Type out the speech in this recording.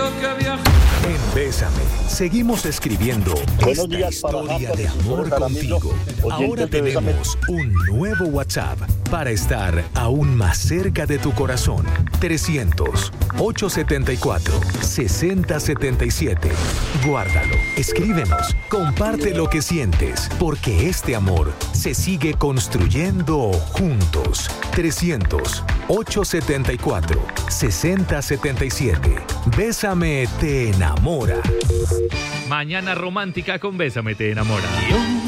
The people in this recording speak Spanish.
En Bésame, seguimos escribiendo Buenos esta días para historia Rafa, de amor Jaramillo, contigo. Ahora oyentes de Bésame. tenemos un nuevo WhatsApp para estar aún más cerca de tu corazón. 300-874-6077. Guárdalo, escríbenos, comparte lo que sientes, porque este amor se sigue construyendo juntos. 300-874-6077. Bésame te enamora. Mañana romántica con Bésame te enamora.